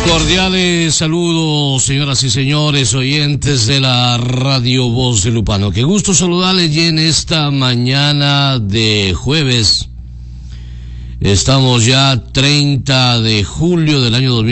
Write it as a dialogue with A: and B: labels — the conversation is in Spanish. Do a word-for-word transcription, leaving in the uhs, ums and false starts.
A: Cordiales saludos, señoras y señores, oyentes de la Radio Voz de Lupano. Qué gusto saludarles y en esta mañana de jueves. Estamos ya treinta de julio del año dos mil